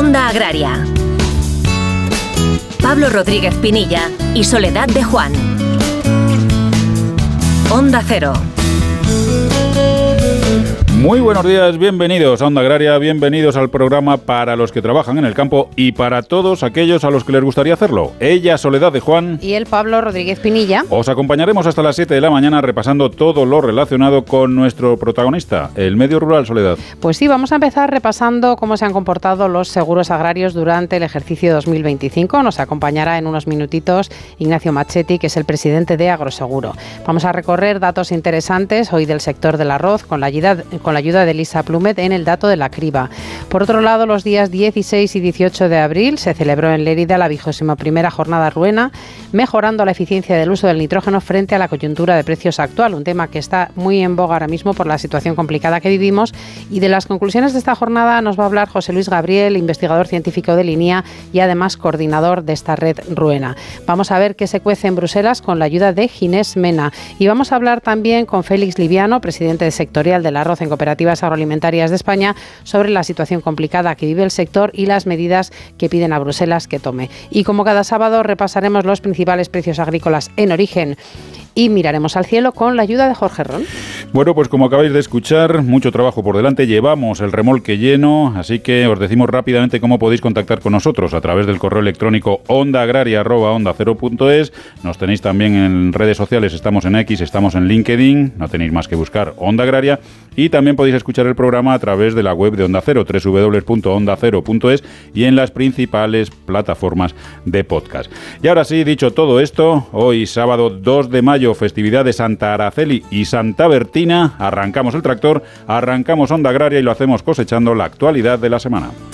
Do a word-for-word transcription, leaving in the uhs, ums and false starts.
Onda Agraria. Pablo Rodríguez Pinilla y Soledad de Juan. Onda Cero. Muy buenos días, bienvenidos a Onda Agraria, bienvenidos al programa para los que trabajan en el campo y para todos aquellos a los que les gustaría hacerlo. Ella, Soledad de Juan. Y el Pablo Rodríguez Pinilla. Os acompañaremos hasta las siete de la mañana repasando todo lo relacionado con nuestro protagonista, el medio rural, Soledad. Pues sí, vamos a empezar repasando cómo se han comportado los seguros agrarios durante el ejercicio dos mil veinticinco. Nos acompañará en unos minutitos Ignacio Machetti, que es el presidente de Agroseguro. Vamos a recorrer datos interesantes hoy del sector del arroz con la ayuda, con la ayuda de Lisa Plumet en el dato de la criba. Por otro lado, los días dieciséis y dieciocho de abril se celebró en Lérida la vigésima primera jornada ruena, mejorando la eficiencia del uso del nitrógeno frente a la coyuntura de precios actual, un tema que está muy en boga ahora mismo por la situación complicada que vivimos. Y de las conclusiones de esta jornada nos va a hablar José Luis Gabriel, investigador científico de Linía y además coordinador de esta red ruena. Vamos a ver qué se cuece en Bruselas con la ayuda de Ginés Mena. Y vamos a hablar también con Félix Liviano, presidente sectorial del arroz en Cooperativas Agroalimentarias de España, sobre la situación complicada que vive el sector y las medidas que piden a Bruselas que tome. Y como cada sábado repasaremos los principales precios agrícolas en origen y miraremos al cielo con la ayuda de Jorge Ron. Bueno, pues como acabáis de escuchar, mucho trabajo por delante, llevamos el remolque lleno, así que os decimos rápidamente cómo podéis contactar con nosotros a través del correo electrónico ondaagraria arroba onda cero punto es. Nos tenéis también en redes sociales, estamos en X, estamos en LinkedIn, no tenéis más que buscar Onda Agraria, y también podéis escuchar el programa a través de la web de Onda Cero, doble u doble u doble u punto onda cero punto es, y en las principales plataformas de podcast. Y ahora sí, dicho todo esto, hoy sábado dos de mayo, festividad de Santa Araceli y Santa Bertina, arrancamos el tractor, arrancamos Onda Agraria y lo hacemos cosechando la actualidad de la semana.